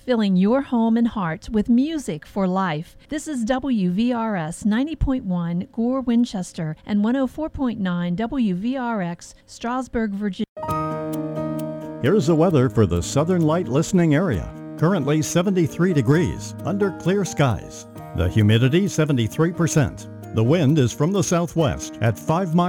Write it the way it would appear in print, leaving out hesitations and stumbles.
filling your home and heart with music for life. This is WVRS 90.1 Gore, Winchester, and 104.9 WVRX, Strasburg, Virginia. Here's the weather for the Southern Light listening area. Currently 73 degrees under clear skies. The humidity 73%. The wind is from the southwest at 5 miles